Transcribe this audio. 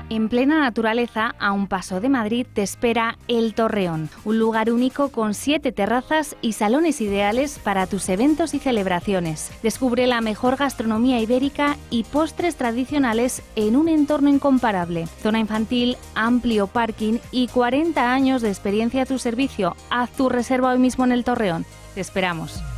En plena naturaleza, a un paso de Madrid, te espera El Torreón, un lugar único con 7 terrazas y salones ideales para tus eventos y celebraciones. Descubre la mejor gastronomía ibérica y postres tradicionales en un entorno incomparable. Zona infantil, amplio parking y 40 años de experiencia a tu servicio. Haz tu reserva hoy mismo en El Torreón. Te esperamos.